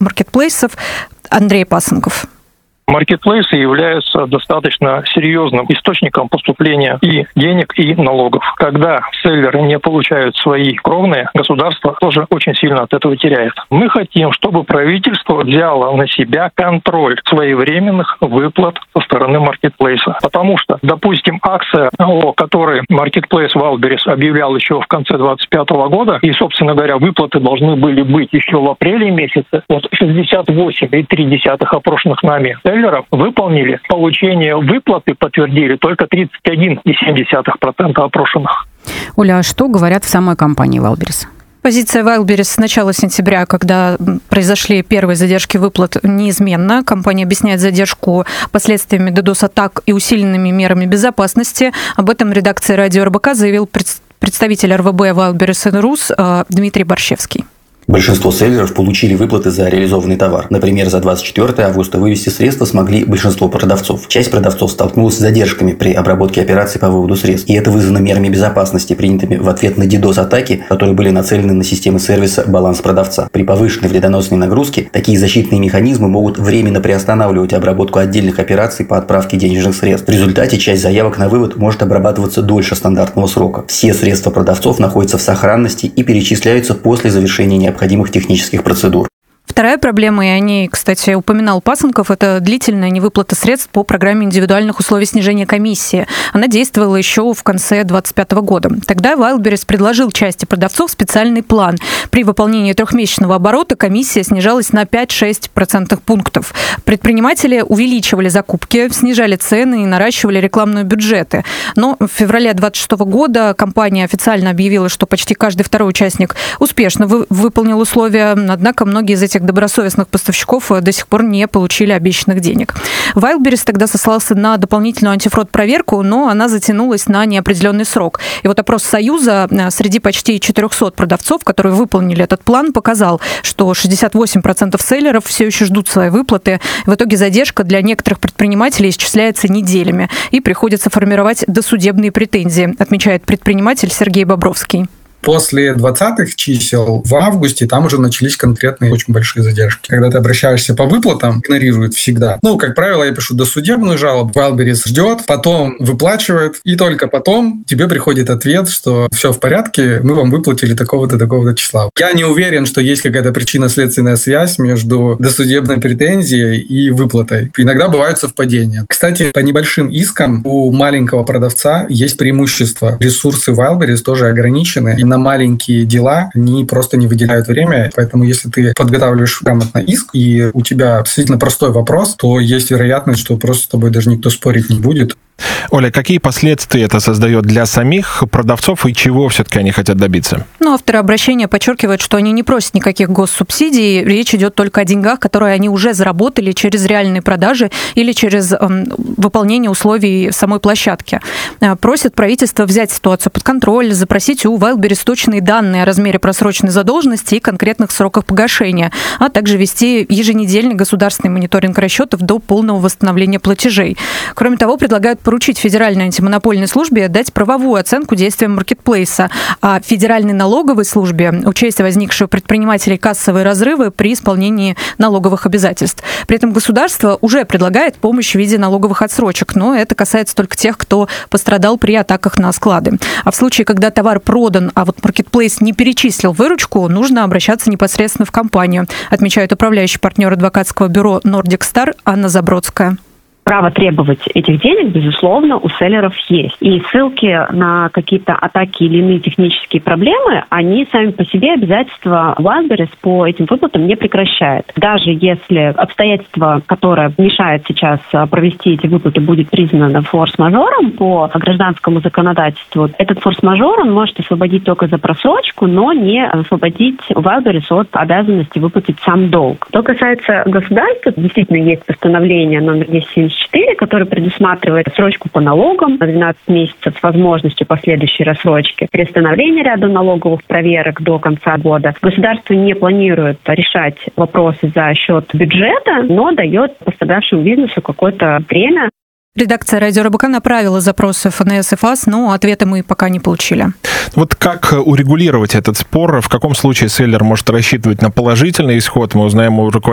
маркетплейсов. Андрей Пасынков. Маркетплейсы являются достаточно серьезным источником поступления и денег, и налогов. Когда селлеры не получают свои кровные, государство тоже очень сильно от этого теряет. Мы хотим, чтобы правительство взяло на себя контроль своевременных выплат со стороны маркетплейса. Потому что, допустим, акция, о которой маркетплейс Wildberries объявлял еще в конце 2025 года, и, собственно говоря, выплаты должны были быть еще в апреле месяце, вот 68,3 опрошенных нами селлеров выполнили получение выплаты, подтвердили только 31,7% опрошенных. Оля, а что говорят в самой компании Wildberries? Позиция Wildberries с начала сентября, когда произошли первые задержки выплат, неизменна. Компания объясняет задержку последствиями DDoS-атак и усиленными мерами безопасности. Об этом редакция радио РБК заявил представитель РВБ Wildberries Rus Дмитрий Борщевский. Большинство селлеров получили выплаты за реализованный товар. Например, за 24 августа вывести средства смогли большинство продавцов. Часть продавцов столкнулась с задержками при обработке операций по выводу средств. И это вызвано мерами безопасности, принятыми в ответ на DDoS-атаки, которые были нацелены на системы сервиса «Баланс продавца». При повышенной вредоносной нагрузке такие защитные механизмы могут временно приостанавливать обработку отдельных операций по отправке денежных средств. В результате часть заявок на вывод может обрабатываться дольше стандартного срока. Все средства продавцов находятся в сохранности и перечисляются после завершения необходимых технических процедур. Вторая проблема, и о ней, кстати, упоминал Пасынков, это длительная невыплата средств по программе индивидуальных условий снижения комиссии. Она действовала еще в конце 2025 года. Тогда Wildberries предложил части продавцов специальный план. При выполнении трехмесячного оборота комиссия снижалась на 5-6 процентных пунктов. Предприниматели увеличивали закупки, снижали цены и наращивали рекламные бюджеты. Но в феврале 2026 года компания официально объявила, что почти каждый второй участник успешно выполнил условия, однако многие из этих добросовестных поставщиков до сих пор не получили обещанных денег. Wildberries тогда сослался на дополнительную антифрод-проверку, но она затянулась на неопределенный срок. И вот опрос Союза среди почти 400 продавцов, которые выполнили этот план, показал, что 68% селлеров все еще ждут свои выплаты. В итоге задержка для некоторых предпринимателей исчисляется неделями, и приходится формировать досудебные претензии, отмечает предприниматель Сергей Бобровский. После 20-х чисел в августе там уже начались конкретные очень большие задержки. Когда ты обращаешься по выплатам, игнорируют всегда. Как правило, я пишу досудебную жалобу, Wildberries ждет, потом выплачивает, и только потом тебе приходит ответ, что все в порядке, мы вам выплатили такого-то, такого-то числа. Я не уверен, что есть какая-то причинно-следственная связь между досудебной претензией и выплатой. Иногда бывают совпадения. Кстати, по небольшим искам у маленького продавца есть преимущество. Ресурсы Wildberries тоже ограничены, и на маленькие дела они просто не выделяют время. Поэтому если ты подготавливаешь грамотно иск, и у тебя действительно простой вопрос, то есть вероятность, что просто с тобой даже никто спорить не будет. Оля, какие последствия это создает для самих продавцов и чего все-таки они хотят добиться? Авторы обращения подчеркивают, что они не просят никаких госсубсидий. Речь идет только о деньгах, которые они уже заработали через реальные продажи или через выполнение условий самой площадки. Просят правительство взять ситуацию под контроль, запросить у Wildberries точные данные о размере просроченной задолженности и конкретных сроках погашения, а также вести еженедельный государственный мониторинг расчетов до полного восстановления платежей. Кроме того, предлагают поручить Федеральной антимонопольной службе дать правовую оценку действиям маркетплейса, а Федеральной налоговой службе учесть возникшие у предпринимателей кассовые разрывы при исполнении налоговых обязательств. При этом государство уже предлагает помощь в виде налоговых отсрочек, но это касается только тех, кто пострадал при атаках на склады. А в случае, когда товар продан, а вот маркетплейс не перечислил выручку, нужно обращаться непосредственно в компанию, отмечает управляющий партнер адвокатского бюро Nordic Star Анна Забродская. Право требовать этих денег, безусловно, у селлеров есть. И ссылки на какие-то атаки или иные технические проблемы, они сами по себе обязательства Wildberries по этим выплатам не прекращают. Даже если обстоятельство, которое мешает сейчас провести эти выплаты, будет признано форс-мажором по гражданскому законодательству, этот форс-мажор он может освободить только за просрочку, но не освободить Wildberries от обязанности выплатить сам долг. Что касается государства, действительно есть постановление номер 1074, который предусматривает отсрочку по налогам на 12 месяцев с возможностью последующей рассрочки, приостановление ряда налоговых проверок до конца года. Государство не планирует решать вопросы за счет бюджета, но дает пострадавшему бизнесу какое-то время. Редакция радио РБК направила запросы ФНС и ФАС, но ответа мы пока не получили. Вот как урегулировать этот спор? В каком случае селлер может рассчитывать на положительный исход? Мы узнаем у руководителя